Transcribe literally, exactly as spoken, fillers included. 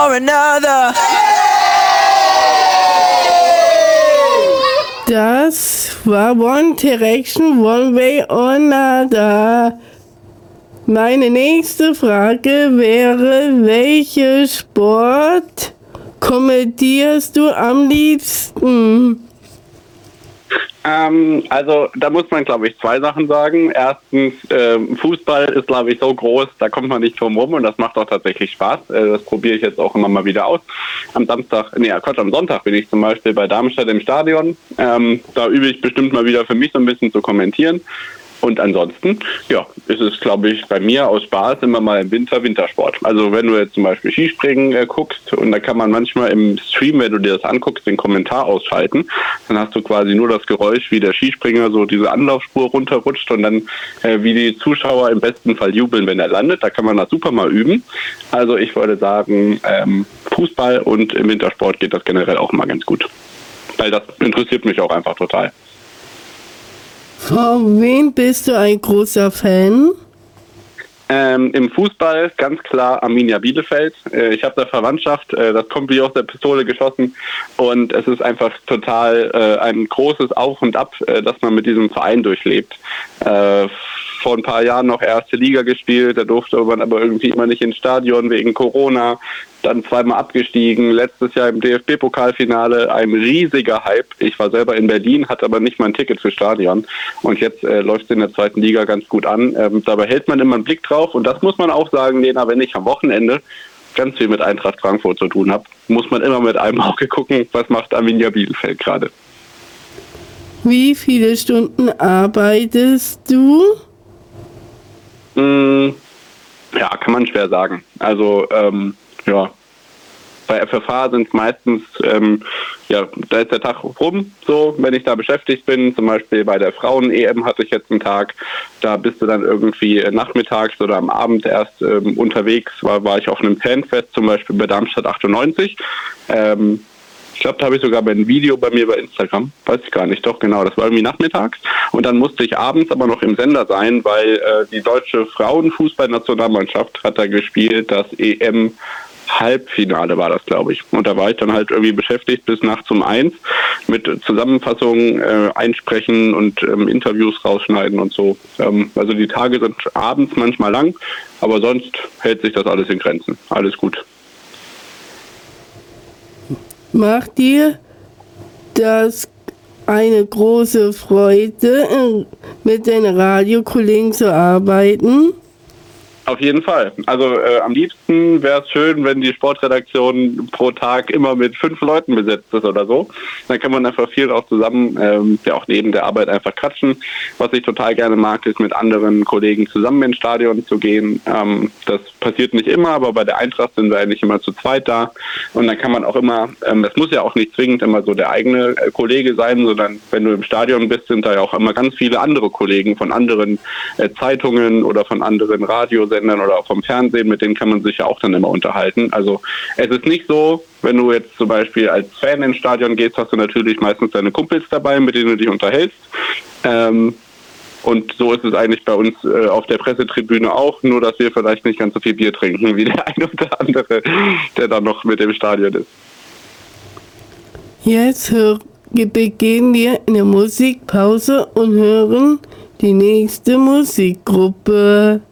for another. Das war One Direction, One Way or Another. Meine nächste Frage wäre, welche Sport kommentierst du am liebsten? Ähm, also da muss man, glaube ich, zwei Sachen sagen. Erstens, äh, Fußball ist, glaube ich, so groß, da kommt man nicht drum rum und das macht auch tatsächlich Spaß. Äh, das probiere ich jetzt auch immer mal wieder aus. Am Samstag, nee, Gott, am Sonntag bin ich zum Beispiel bei Darmstadt im Stadion. Ähm, da übe ich bestimmt mal wieder für mich so ein bisschen zu kommentieren. Und ansonsten, ja, ist es, glaube ich, bei mir aus Spaß immer mal im Winter Wintersport. Also wenn du jetzt zum Beispiel Skispringen äh, guckst und da kann man manchmal im Stream, wenn du dir das anguckst, den Kommentar ausschalten, dann hast du quasi nur das Geräusch, wie der Skispringer so diese Anlaufspur runterrutscht und dann äh, wie die Zuschauer im besten Fall jubeln, wenn er landet. Da kann man das super mal üben. Also ich würde sagen, ähm, Fußball und im Wintersport geht das generell auch mal ganz gut. Weil das interessiert mich auch einfach total. Von wem bist du ein großer Fan? Ähm, Im Fußball ganz klar Arminia Bielefeld. Äh, ich habe da Verwandtschaft, äh, das kommt wie aus der Pistole geschossen und es ist einfach total äh, ein großes Auf und Ab, äh, das man mit diesem Verein durchlebt. Äh, vor ein paar Jahren noch erste Liga gespielt, da durfte man aber irgendwie immer nicht ins Stadion wegen Corona, dann zweimal abgestiegen, letztes Jahr im D F B-Pokalfinale ein riesiger Hype. Ich war selber in Berlin, hatte aber nicht mal ein Ticket fürs Stadion und jetzt äh, läuft es in der zweiten Liga ganz gut an. Ähm, dabei hält man immer einen Blick drauf und das muss man auch sagen, Lena, wenn ich am Wochenende ganz viel mit Eintracht Frankfurt zu tun habe, muss man immer mit einem Auge gucken, was macht Arminia Bielefeld gerade. Wie viele Stunden arbeitest du? Ja, kann man schwer sagen. Also, ähm, ja, bei F F H sind es meistens, ähm, ja, da ist der Tag rum, so, wenn ich da beschäftigt bin. Zum Beispiel bei der Frauen-E M hatte ich jetzt einen Tag, da bist du dann irgendwie nachmittags oder am Abend erst ähm, unterwegs. War, war ich auf einem Fanfest, zum Beispiel bei Darmstadt achtundneunzig. Ähm, Ich glaube, da habe ich sogar ein Video bei mir bei Instagram. Weiß ich gar nicht. Doch, genau. Das war irgendwie nachmittags. Und dann musste ich abends aber noch im Sender sein, weil äh, die deutsche Frauenfußballnationalmannschaft hat da gespielt. Das E M-Halbfinale war das, glaube ich. Und da war ich dann halt irgendwie beschäftigt bis nachts um eins mit Zusammenfassungen äh, einsprechen und ähm, Interviews rausschneiden und so. Ähm, also die Tage sind abends manchmal lang, aber sonst hält sich das alles in Grenzen. Alles gut. Macht dir das eine große Freude, mit deinen Radiokollegen zu arbeiten? Auf jeden Fall. Also äh, am liebsten wäre es schön, wenn die Sportredaktion pro Tag immer mit fünf Leuten besetzt ist oder so. Dann kann man einfach viel auch zusammen, ähm, ja auch neben der Arbeit einfach quatschen. Was ich total gerne mag, ist mit anderen Kollegen zusammen ins Stadion zu gehen. Ähm, das passiert nicht immer, aber bei der Eintracht sind wir eigentlich immer zu zweit da. Und dann kann man auch immer, ähm, das muss ja auch nicht zwingend immer so der eigene äh, Kollege sein, sondern wenn du im Stadion bist, sind da ja auch immer ganz viele andere Kollegen von anderen äh, Zeitungen oder von anderen Radiosendern oder auch vom Fernsehen, mit denen kann man sich ja auch dann immer unterhalten. Also es ist nicht so, wenn du jetzt zum Beispiel als Fan ins Stadion gehst, hast du natürlich meistens deine Kumpels dabei, mit denen du dich unterhältst. Ähm, und so ist es eigentlich bei uns äh, auf der Pressetribüne auch, nur dass wir vielleicht nicht ganz so viel Bier trinken wie der eine oder andere, der dann noch mit im Stadion ist. Jetzt hör, beginnen wir eine Musikpause und hören die nächste Musikgruppe.